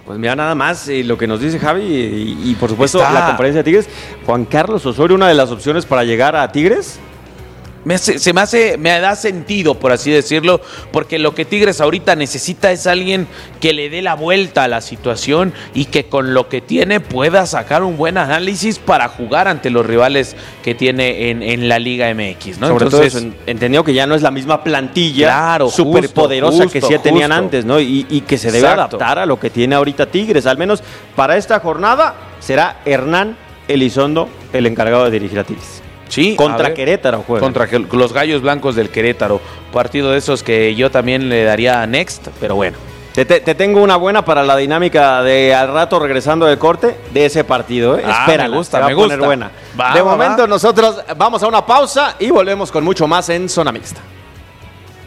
Pues mira, nada más lo que nos dice Javi y por supuesto la conferencia de Tigres. Juan Carlos Osorio, una de las opciones para llegar a Tigres. Me da sentido, por así decirlo, porque lo que Tigres ahorita necesita es alguien que le dé la vuelta a la situación y que con lo que tiene pueda sacar un buen análisis para jugar ante los rivales que tiene en la Liga MX, ¿no? Sobre Entonces, todo eso, entendido que ya no es la misma plantilla claro, súper poderosa que sí tenían antes, ¿no? Y que se debe adaptar a lo que tiene ahorita Tigres. Al menos para esta jornada será Hernán Elizondo el encargado de dirigir a Tigres. Sí, contra Querétaro juega. Contra los Gallos Blancos del Querétaro. Partido de esos que yo también le daría a Next, pero bueno. Te tengo una buena para la dinámica de al rato regresando del corte de ese partido. Espera, me gusta. Buena. De momento nosotros vamos a una pausa y volvemos con mucho más en Zona Mixta.